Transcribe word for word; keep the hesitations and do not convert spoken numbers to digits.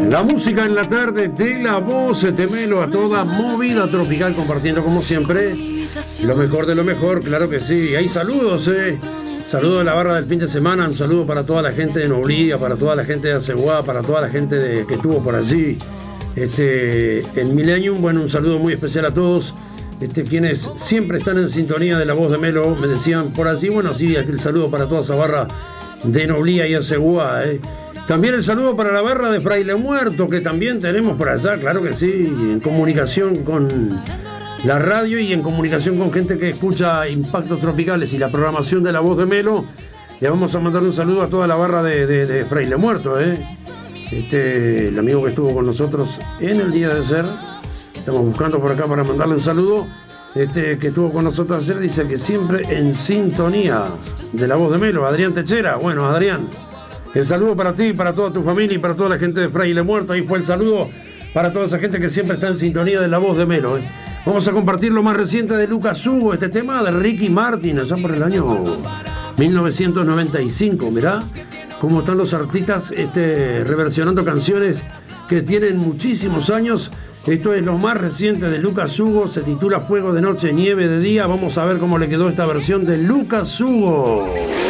La música en la tarde de La Voz de Melo, a toda movida tropical, compartiendo como siempre lo mejor de lo mejor, claro que sí. Hay saludos, eh. Saludos de la barra del fin de semana, un saludo para toda la gente de Noblía, para toda la gente de Aceguá, para toda la gente de, que estuvo por allí. Este, en Millennium, bueno, un saludo muy especial a todos. Este, quienes siempre están en sintonía de La Voz de Melo, me decían por allí, bueno, sí, el saludo para toda esa barra de Noblía y Aceguá, eh. También el saludo para la barra de Fraile Muerto, que también tenemos por allá, claro que sí, en comunicación con la radio y en comunicación con gente que escucha Impactos Tropicales y la programación de La Voz de Melo. Le vamos a mandar un saludo a toda la barra de, de, de Fraile Muerto, ¿eh? Este, el amigo que estuvo con nosotros en el día de ayer, estamos buscando por acá para mandarle un saludo, este, que estuvo con nosotros ayer, dice que siempre en sintonía de La Voz de Melo, Adrián Techera. Bueno, Adrián, el saludo para ti, para toda tu familia y para toda la gente de Fraile Muerto. Ahí fue el saludo para toda esa gente que siempre está en sintonía de La Voz de Melo, ¿eh? Vamos a compartir lo más reciente de Lucas Hugo, este tema de Ricky Martin, allá por el año mil novecientos noventa y cinco. Mirá cómo están los artistas este, reversionando canciones que tienen muchísimos años. Esto es lo más reciente de Lucas Hugo, se titula Fuego de Noche, Nieve de Día. Vamos a ver cómo le quedó esta versión de Lucas Hugo.